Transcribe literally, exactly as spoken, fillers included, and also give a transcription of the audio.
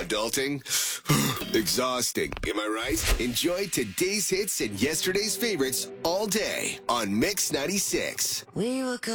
Adulting? Exhausting. Am I right? Enjoy today's hits and yesterday's favorites all day on Mix ninety-six. We were good.